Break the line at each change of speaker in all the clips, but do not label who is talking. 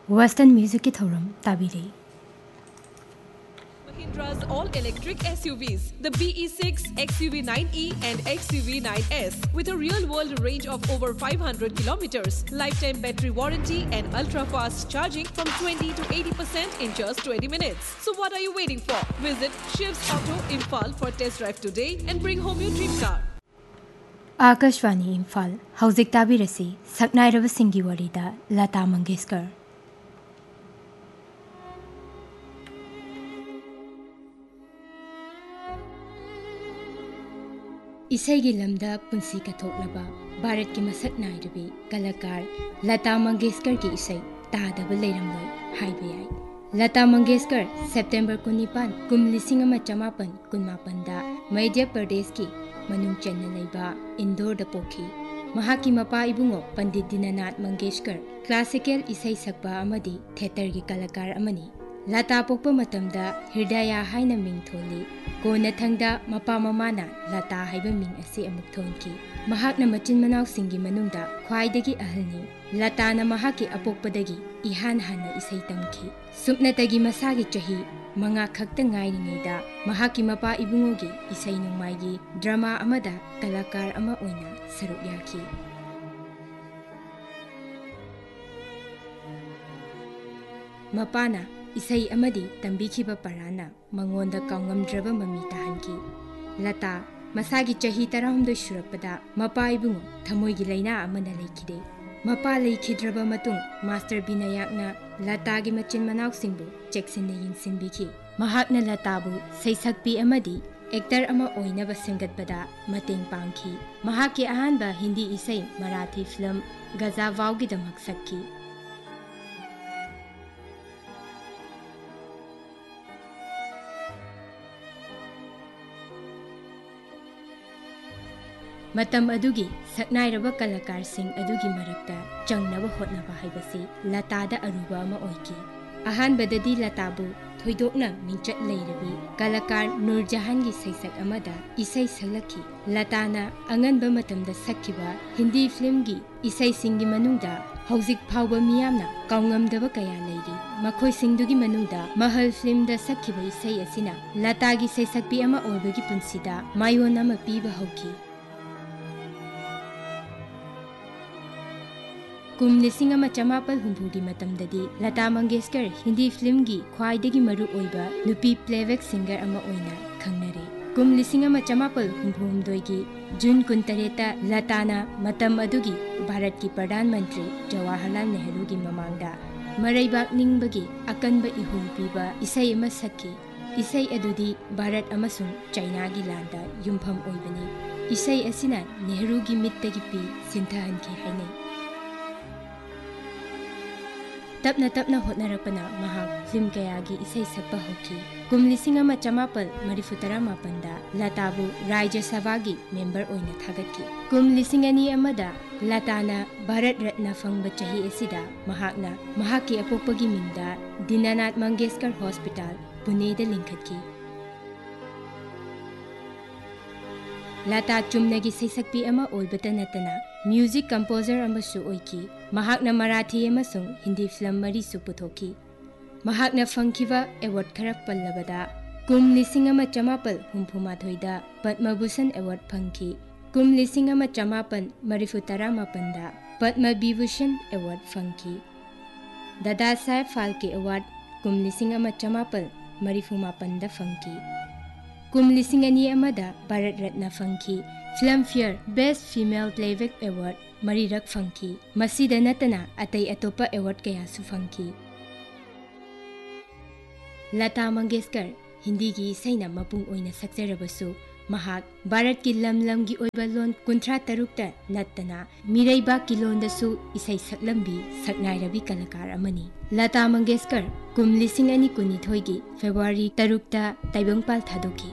Western Music की थौरम ताबीरे
Mahindra's all-electric SUVs, the BE6, XUV9E and XUV9S with a real-world range of over 500 kilometers, lifetime battery warranty and ultra-fast charging from 20 to 80% in just 20 minutes. So what are you waiting for? Visit Shiv's Auto Imphal for test drive today and bring home your dream car.
Akashvani Imphal हौजिक ताबीरसी सक्नाइरब सिंगी वरीदा Lata Mangeshkar इसेगी lambda पुंसी कथोक्लबा Bharat की मसक नाइरबी कलाकार लता मंगेशकर की इसे तादब लेरमलोय highway याई Lata Mangeshkar September 19 कुम 1958 मध्य प्रदेश की मनुंग चेन्नई लेबा Indore the Pokhi महाकी Mopa Ibungo Pandit Deenanath Mangeshkar classical इसे सकबा अमदी थिएटर की कलाकार अमनी लता पोक्पा मतमदा हृदय हाइना मिंग थोली कोना थंगदा मपा ममाना लता हाइबा मिंग असे अमुक थोनकी महाकना मचिन मनाव सिंगी मनुंगदा ख्वाइदगी अहलनी लताना महाकी अपोक्पदगी इहान हाना इसै तमखी सुपनतगी मसागी चही मंगा खक्ता ngairiङैदा महाकी मपा इबुंगोगी इसै नुंगमाइगी ड्रामा अमदा कलाकार अमा ओइना सरुक याखी मपाना इसै अमदी तंबीखिबा पराना मंगोंदा कांगमद्रबा ममी ताहनकी लता मसागी चही 16 सुरपदा मपा इबुंगो थमोइगी लैना अमना लेखिदे मपा लेखिद्रबा मतुंग मास्टर बिनायकना लतागी मचिन मनाव सिंबु चेक्सिन यिंसिनबिखि महाकना लताबु सैसक्पी अमदी एक्टर अमा ओइनबा सेमगतपदा मतेंग पांखी महाकी अहानबा हिंदी इसै मराठी फिल्म गजावावगी दमक सक्की मतम अदुगी सक्नाइरबा कलाकार सिंह अदुगी मरक्ता चंगनबा होटनबा हाइबसी लतादा अरुबा अमा ओइकी अहानबददी लताबु थोइदोकना मिंचत लैरबी कलाकार नूरजहान की सैसक अमदा इसै सलखी लताना अंगनबा मतमदा सक्खिबा हिंदी फिल्म की इसै सिंगी मनुंगदा हौजिक फावबा मियामना काउंगमदबा कया लैरी मखोइ सिंगदुगी मनुंगदा महल फिल्म दा सक्खिबा इसै असिना लतागी सैसक्पी अमा ओइबगी पुंसिदा मायोन अमा पीबा हौकी कुम 1950 मतमददी लता मंगेशकर हिंदी फिल्म की ख्वाइदगी मरु ओइबा नुपी प्लेबैक सिंगर अमा ओइना खंगनरे कुम 1950 की जून 19 लताना मतम अदुगी भारत की प्रधानमंत्री जवाहरलाल नेहरू की ममांगदा मरैबाक निंगबगी अकनबा इहुल पीबा इसै अमा सक्की इसै अदुदी भारत अमसुंग चाइना की लांदा युमफम ओइबनी इसै असिना नेहरू की मित्तगी पी सिंथहन की हाइनै तपना तपना होटनरपना महाक फिल्म कयागी इसै सकपा होकी कुम 1958 लताबु राज्य सभा की मेंबर ओइना थागतकी कुम 2002 लताना भारत रत्न फंगबा चही एसिदा महाकना महाकी अपोक्पगी मिंगदा दीननाथ मंगेशकर हॉस्पिटल पुणेदा लिंखतकी लता चुमनगी सैसक्पी अमा ओइबता नतना music composer अमसु ओइकी महाकना Marathi अमसुंग Hindi film मरीसु पुथोकी महाकना फंखिबा award खरा पल्लबदा कुम 1958 पद्म भूषण अवार्ड फंखी कुम 1958 पद्म विभूषण अवार्ड फंखी दादा साहेब फाल्के अवार्ड कुम 1958 फंखी कुम 2002 Bharat Ratna फंखी film fair best female playback award मरीरक फंखी मसीदा नतना अतै अतोपा अवार्ड कयासु फंखी लता मंगेशकर हिंदी की सैना मपुंग ओइना सक्जरबसु महाक भारत की लम की ओइबा लोन 53 नतना मिरैबा की लोंदसु इसै सकलंबी सकनाइरबी कलाकार अमनी लता मंगेशकर कुम 2012 की फेब्रुआरी 3 ताइबंगपाल थादोकी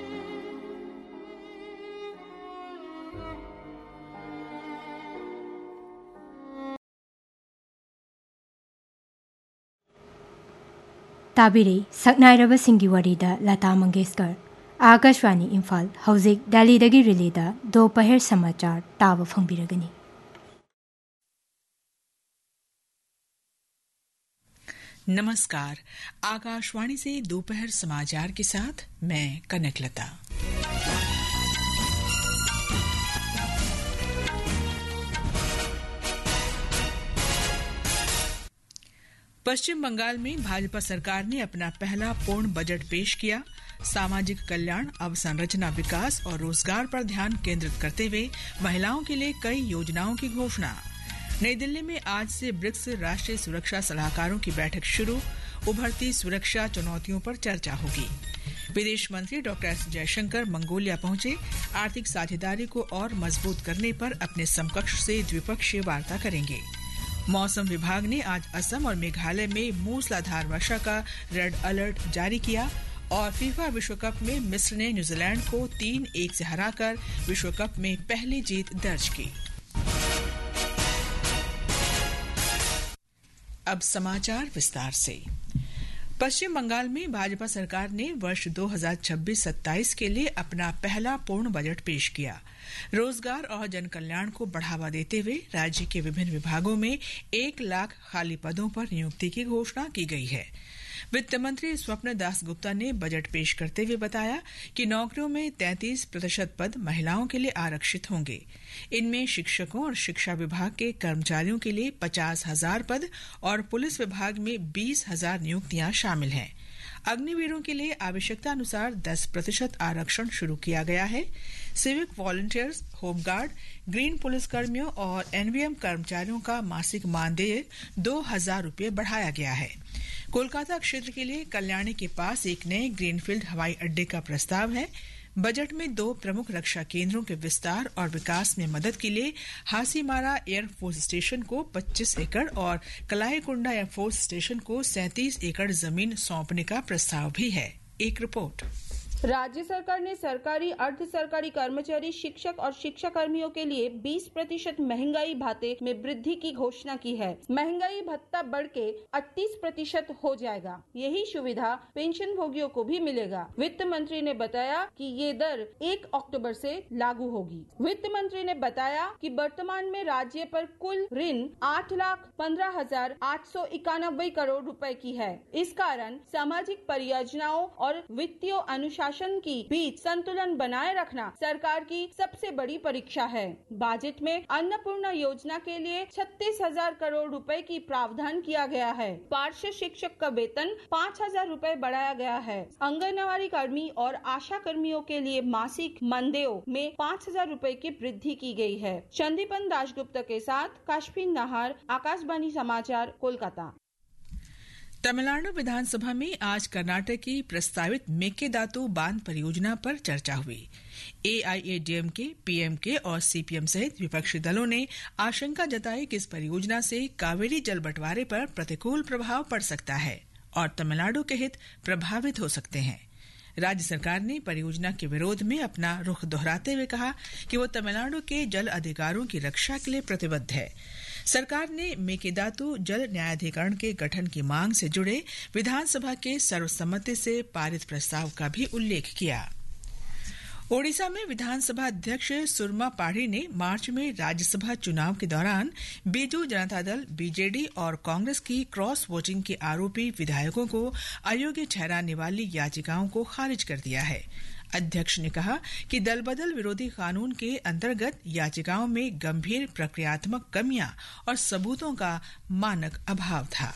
ताबिरे सक्नाइरब सिंगी वरीदा लता मंगेशकर आकाशवाणी इम्फाल हौजिक दिल्लीदगी रिलेदा दोपहर समाचार ताब फंबिरगनी
नमस्कार। आकाशवाणी से दोपहर समाचार के साथ मैं कनकलता। पश्चिम बंगाल में भाजपा सरकार ने अपना पहला पूर्ण बजट पेश किया। सामाजिक कल्याण, अवसंरचना विकास और रोजगार पर ध्यान केंद्रित करते हुए महिलाओं के लिए कई योजनाओं की घोषणा। नई दिल्ली में आज से ब्रिक्स राष्ट्रीय सुरक्षा सलाहकारों की बैठक शुरू। उभरती सुरक्षा चुनौतियों पर चर्चा होगी। विदेश मंत्री डॉक्टर एस जयशंकर मंगोलिया पहुंचे। आर्थिक साझेदारी को और मजबूत करने पर अपने समकक्ष से द्विपक्षीय वार्ता करेंगे। मौसम विभाग ने आज असम और मेघालय में मूसलाधार वर्षा का रेड अलर्ट जारी किया। और फीफा विश्व कप में मिस्र ने न्यूजीलैंड को 3-1 से हराकर विश्व कप में पहली जीत दर्ज की। अब समाचार विस्तार से। पश्चिम बंगाल में भाजपा सरकार ने वर्ष 2026-27 के लिए अपना पहला पूर्ण बजट पेश किया। रोजगार और जनकल्याण को बढ़ावा देते हुए राज्य के विभिन्न विभागों में 1 लाख खाली पदों पर नियुक्ति की घोषणा की गई है। वित्त मंत्री स्वप्न दास गुप्ता ने बजट पेश करते हुए बताया कि नौकरियों में 33% पद महिलाओं के लिए आरक्षित होंगे। इनमें शिक्षकों और शिक्षा विभाग के कर्मचारियों के लिए 50,000 पद और पुलिस विभाग में 20,000 नियुक्तियां शामिल हैं। अग्निवीरों के लिए आवश्यकता अनुसार 10% आरक्षण शुरू किया गया है। सिविक वॉलंटियर्स, होमगार्ड, ग्रीन पुलिसकर्मियों और एनवीएम कर्मचारियों का मासिक मानदेय 2,000 रुपये बढ़ाया गया है। कोलकाता क्षेत्र के लिए कल्याणी के पास एक नए ग्रीनफील्ड हवाई अड्डे का प्रस्ताव है। बजट में 2 प्रमुख रक्षा केंद्रों के विस्तार और विकास में मदद के लिए हासीमारा एयरफोर्स स्टेशन को 25 एकड़ और कलाईकुंडा एयरफोर्स स्टेशन को 37 एकड़ जमीन सौंपने का प्रस्ताव भी है। एक रिपोर्ट।
राज्य सरकार ने सरकारी, अर्ध सरकारी कर्मचारी, शिक्षक और शिक्षा कर्मियों के लिए 20% महंगाई भत्ते में वृद्धि की घोषणा की है। महंगाई भत्ता बढ़ के 38% हो जाएगा। यही सुविधा पेंशन भोगियों को भी मिलेगा। वित्त मंत्री ने बताया कि ये दर 1 अक्टूबर से लागू होगी। वित्त मंत्री ने बताया कि वर्तमान में राज्य पर कुल ऋण 8,15,891 करोड़ रुपए की है। इस कारण सामाजिक परियोजनाओं और वित्तीय अनुशासन की बीच संतुलन बनाए रखना सरकार की सबसे बड़ी परीक्षा है। बजट में अन्नपूर्णा योजना के लिए 36,000 करोड़ रुपए की प्रावधान किया गया है। पार्षद शिक्षक का वेतन 5,000 रुपए बढ़ाया गया है। आंगनवाड़ी कर्मी और आशा कर्मियों के लिए मासिक मानदेय में 5,000 रुपए की वृद्धि की गई है। चंदीपन दासगुप्ता के साथ काश्मीर नाहर, आकाशवाणी समाचार, कोलकाता।
तमिलनाडु विधानसभा में आज कर्नाटक की प्रस्तावित मेकेदातु बांध परियोजना पर चर्चा हुई। एआईएडीएमके, पीएमके और सीपीएम सहित विपक्षी दलों ने आशंका जताई कि इस परियोजना से कावेरी जल बंटवारे पर प्रतिकूल प्रभाव पड़ सकता है और तमिलनाडु के हित प्रभावित हो सकते हैं। राज्य सरकार ने परियोजना के विरोध में अपना रुख दोहराते हुए कहा कि वो तमिलनाडु के जल अधिकारों की रक्षा के लिए प्रतिबद्ध है। सरकार ने मेकेदातु जल न्यायाधिकरण के गठन की मांग से जुड़े विधानसभा के सर्वसम्मति से पारित प्रस्ताव का भी उल्लेख किया। ओडिशा में विधानसभा अध्यक्ष सुरमा पाढ़ी ने मार्च में राज्यसभा चुनाव के दौरान बीजू जनता दल, बीजेडी और कांग्रेस की क्रॉस वोटिंग के आरोपी विधायकों को अयोग्य ठहराने वाली याचिकाओं को खारिज कर दिया है। अध्यक्ष ने कहा कि दल बदल विरोधी कानून के अंतर्गत याचिकाओं में गंभीर प्रक्रियात्मक कमियां और सबूतों का मानक अभाव था।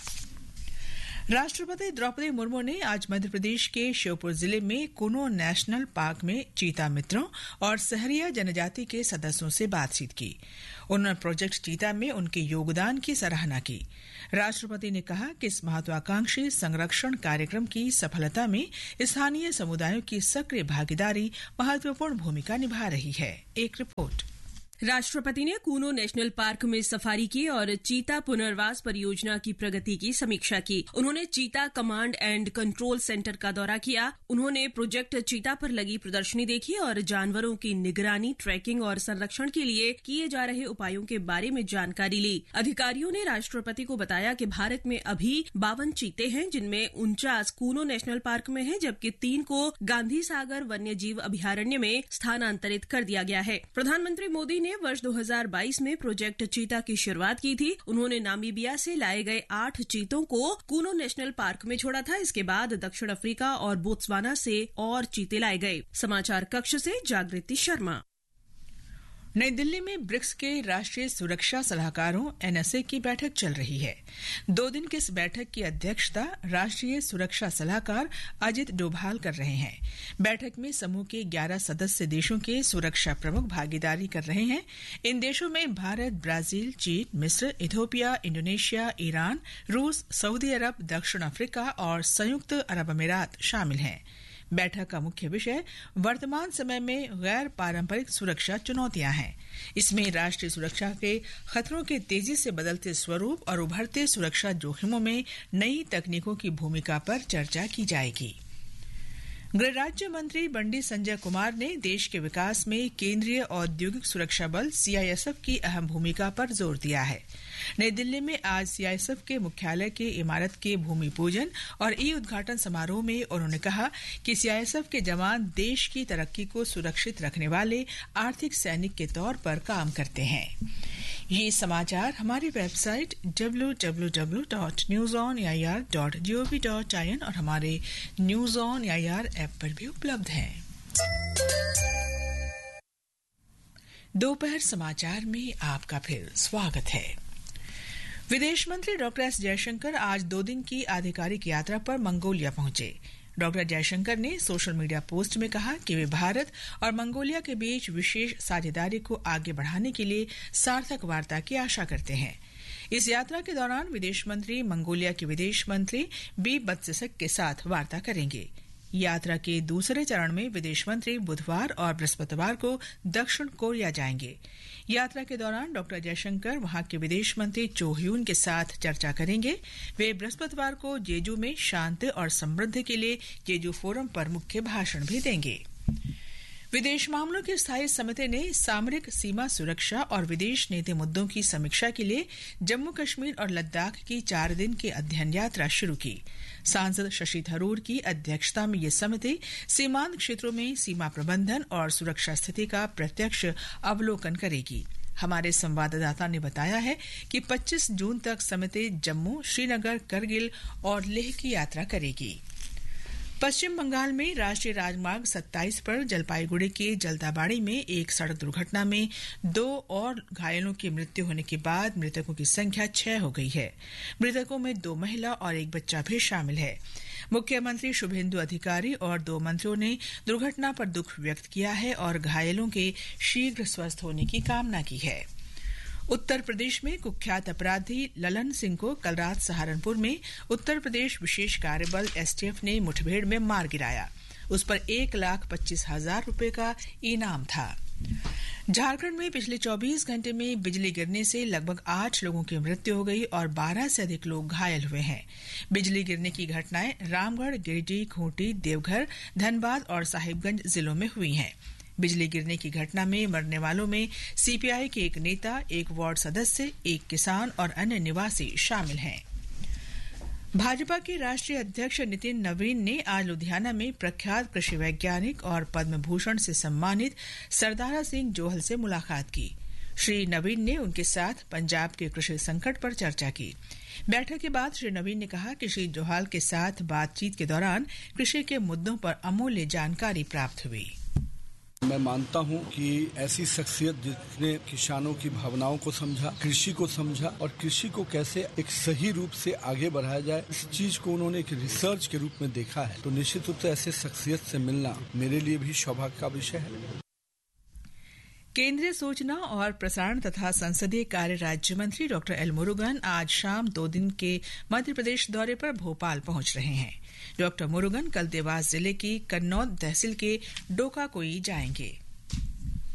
राष्ट्रपति द्रौपदी मुर्मू ने आज मध्य प्रदेश के श्योपुर जिले में कुनो नेशनल पार्क में चीता मित्रों और सहरिया जनजाति के सदस्यों से बातचीत की। उन्होंने प्रोजेक्ट चीता में उनके योगदान की सराहना की। राष्ट्रपति ने कहा कि इस महत्वाकांक्षी संरक्षण कार्यक्रम की सफलता में स्थानीय समुदायों की सक्रिय भागीदारी महत्वपूर्ण भूमिका निभा रही है। एक रिपोर्ट।
राष्ट्रपति ने कूनो नेशनल पार्क में सफारी की और चीता पुनर्वास परियोजना की प्रगति की समीक्षा की। उन्होंने चीता कमांड एंड कंट्रोल सेंटर का दौरा किया। उन्होंने प्रोजेक्ट चीता पर लगी प्रदर्शनी देखी और जानवरों की निगरानी, ट्रैकिंग और संरक्षण के लिए किए जा रहे उपायों के बारे में जानकारी ली। अधिकारियों ने राष्ट्रपति को बताया कि भारत में अभी 52 चीते हैं, जिनमें 49 कूनो नेशनल पार्क में हैं, जबकि 3 को गांधी सागर वन्य जीव अभयारण्य में स्थानांतरित कर दिया गया है। प्रधानमंत्री मोदी ने ने वर्ष 2022 में प्रोजेक्ट चीता की शुरुआत की थी। उन्होंने नामीबिया से लाए गए 8 चीतों को कूनो नेशनल पार्क में छोड़ा था। इसके बाद दक्षिण अफ्रीका और बोत्सवाना से और चीते लाए गए। समाचार कक्ष से जागृति शर्मा।
नई दिल्ली में ब्रिक्स के राष्ट्रीय सुरक्षा सलाहकारों NSA की बैठक चल रही है। 2 दिन की इस बैठक की अध्यक्षता राष्ट्रीय सुरक्षा सलाहकार अजित डोभाल कर रहे हैं। बैठक में समूह के 11 सदस्य देशों के सुरक्षा प्रमुख भागीदारी कर रहे हैं। इन देशों में भारत, ब्राजील, चीन, मिस्र, इथियोपिया, इंडोनेशिया, ईरान, रूस, सऊदी अरब, दक्षिण अफ्रीका और संयुक्त अरब अमीरात शामिल हैं। बैठक का मुख्य विषय वर्तमान समय में गैर पारंपरिक सुरक्षा चुनौतियां हैं। इसमें राष्ट्रीय सुरक्षा के खतरों के तेजी से बदलते स्वरूप और उभरते सुरक्षा जोखिमों में नई तकनीकों की भूमिका पर चर्चा की जाएगी। गृह राज्य मंत्री बंडी संजय कुमार ने देश के विकास में केंद्रीय औद्योगिक सुरक्षा बल CISF की अहम भूमिका पर जोर दिया है। नई दिल्ली में आज CISF के मुख्यालय के इमारत के भूमि पूजन और उद्घाटन समारोह में उन्होंने कहा कि CISF के जवान देश की तरक्की को सुरक्षित रखने वाले आर्थिक सैनिक के तौर पर काम करते हैं। ये समाचार हमारी वेबसाइट www.newsonair.gov.in और हमारे न्यूज ऑन एआईआर ऐप पर भी उपलब्ध हैं। दोपहर समाचार में आपका फिर स्वागत है। विदेश मंत्री डॉक्टर एस जयशंकर आज 2 दिन की आधिकारिक यात्रा पर मंगोलिया पहुंचे। डॉक्टर जयशंकर ने सोशल मीडिया पोस्ट में कहा कि वे भारत और मंगोलिया के बीच विशेष साझेदारी को आगे बढ़ाने के लिए सार्थक वार्ता की आशा करते हैं। इस यात्रा के दौरान विदेश मंत्री मंगोलिया के विदेश मंत्री बी बत्सिसक के साथ वार्ता करेंगे। यात्रा के दूसरे चरण में विदेश मंत्री बुधवार और बृहस्पतिवार को दक्षिण कोरिया जाएंगे। यात्रा के दौरान डॉक्टर जयशंकर वहां के विदेश मंत्री चो ह्यून के साथ चर्चा करेंगे। वे बृहस्पतिवार को जेजू में शांति और समृद्धि के लिए जेजू फोरम पर मुख्य भाषण भी देंगे। विदेश मामलों की स्थायी समिति ने सामरिक सीमा सुरक्षा और विदेश नीति मुद्दों की समीक्षा के लिए जम्मू कश्मीर और लद्दाख की 4 दिन की अध्ययन यात्रा शुरू की। सांसद शशि थरूर की अध्यक्षता में ये समिति सीमांत क्षेत्रों में सीमा प्रबंधन और सुरक्षा स्थिति का प्रत्यक्ष अवलोकन करेगी। हमारे संवाददाता ने बताया है कि 25 जून तक समिति जम्मू, श्रीनगर, करगिल और लेह की यात्रा करेगी। पश्चिम बंगाल में राष्ट्रीय राजमार्ग 27 पर जलपाईगुड़ी के जलदाबाड़ी में एक सड़क दुर्घटना में 2 और घायलों की मृत्यु होने के बाद मृतकों की संख्या 6 हो गई है। मृतकों में 2 महिला और 1 बच्चा भी शामिल है। मुख्यमंत्री शुभेंदु अधिकारी और 2 मंत्रियों ने दुर्घटना पर दुख व्यक्त किया है और घायलों के शीघ्र स्वस्थ होने की कामना की है। उत्तर प्रदेश में कुख्यात अपराधी ललन सिंह को कल रात सहारनपुर में उत्तर प्रदेश विशेष कार्यबल STF ने मुठभेड़ में मार गिराया। उस पर 1,25,000 रुपए का इनाम था। झारखंड में पिछले 24 घंटे में बिजली गिरने से लगभग 8 लोगों की मृत्यु हो गई और 12 से अधिक लोग घायल हुए हैं। बिजली गिरने की घटनाएं रामगढ़, गिरिडीह, खूंटी, देवघर, धनबाद और साहिबगंज जिलों में हुई हैं। बिजली गिरने की घटना में मरने वालों में CPI के एक नेता, एक वार्ड सदस्य, एक किसान और अन्य निवासी शामिल हैं। भाजपा के राष्ट्रीय अध्यक्ष नितिन नवीन ने आज लुधियाना में प्रख्यात कृषि वैज्ञानिक और पद्म भूषण से सम्मानित सरदारा सिंह जोहल से मुलाकात की। श्री नवीन ने उनके साथ पंजाब के कृषि संकट पर चर्चा की। बैठक के बाद श्री नवीन ने कहा कि श्री जोहल के साथ बातचीत के दौरान कृषि के मुद्दों पर अमूल्य जानकारी प्राप्त हुई।
मैं मानता हूं कि ऐसी शख्सियत जिसने किसानों की भावनाओं को समझा, कृषि को समझा और कृषि को कैसे एक सही रूप से आगे बढ़ाया जाए, इस चीज को उन्होंने एक रिसर्च के रूप में देखा है। तो निश्चित रूप से ऐसे शख्सियत से मिलना मेरे लिए भी सौभाग्य का विषय है।
केंद्रीय सूचना और प्रसारण तथा संसदीय कार्य राज्य मंत्री डॉक्टर एल मुरुगन आज शाम 2 दिन के मध्य प्रदेश दौरे पर भोपाल पहुंच रहे हैं। डॉक्टर मुरुगन कल देवास जिले की कन्नौद तहसील के डोकाकोई जाएंगे।